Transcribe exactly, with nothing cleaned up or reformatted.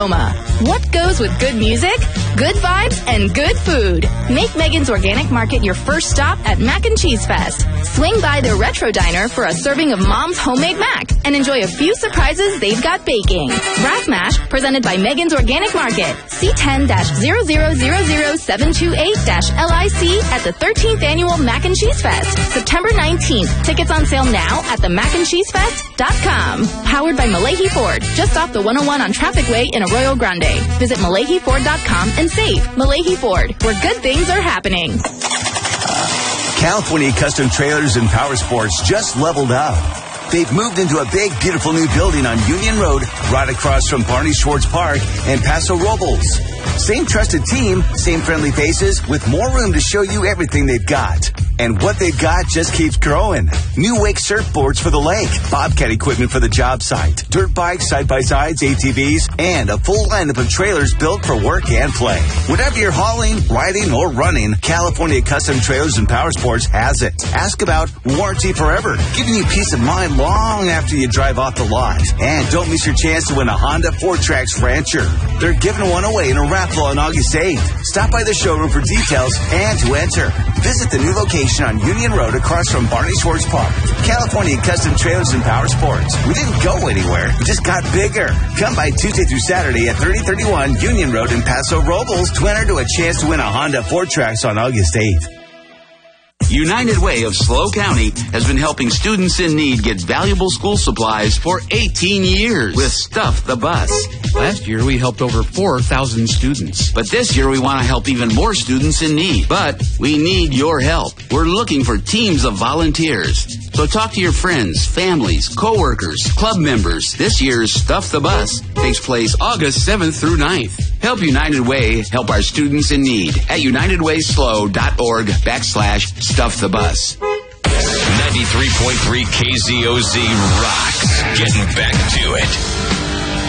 What goes with good music, good vibes, and good food? Make Megan's Organic Market your first stop at Mac and Cheese Fest. Swing by their retro diner for a serving of Mom's homemade mac and enjoy a few surprises they've got baking. Brass Mash, presented by Megan's Organic Market. C ten zero zero zero zero seven two eight L I C at the thirteenth Annual Mac and Cheese Fest, September nineteenth. Tickets on sale now at the mac and cheese fest dot com. Powered by Malahi Ford, just off the one oh one on Traffic Way in Arroyo Grande. Visit Malahi Ford dot com and save. Malahi Ford, where good things are happening. California Custom Trailers and Power Sports just leveled up. They've moved into a big, beautiful new building on Union Road, right across from Barney Schwartz Park and Paso Robles. Same trusted team, same friendly faces, with more room to show you everything they've got. And what they've got just keeps growing. New Wake surfboards for the lake, Bobcat equipment for the job site, dirt bikes, side-by-sides, A T Vs, and a full lineup of trailers built for work and play. Whatever you're hauling, riding, or running, California Custom Trailers and Power Sports has it. Ask about Warranty Forever, giving you peace of mind long after you drive off the lot. And don't miss your chance to win a Honda four Trax Rancher. They're giving one away in a raffle on August eighth. Stop by the showroom for details and to enter. Visit the new location on Union Road across from Barney Schwartz Park. California Custom Trailers and Power Sports. We didn't go anywhere. We just got bigger. Come by Tuesday through Saturday at thirty thirty-one Union Road in Paso Robles to enter to a chance to win a Honda four Trax on August eighth. United Way of SLO County has been helping students in need get valuable school supplies for eighteen years with Stuff the Bus. Last year, we helped over four thousand students. But this year, we want to help even more students in need. But we need your help. We're looking for teams of volunteers. So talk to your friends, families, coworkers, club members. This year's Stuff the Bus takes place August seventh through ninth. Help United Way help our students in need at unitedwayslo.org backslash stuff the bus. ninety-three point three K Z O Z rocks. Getting back to it.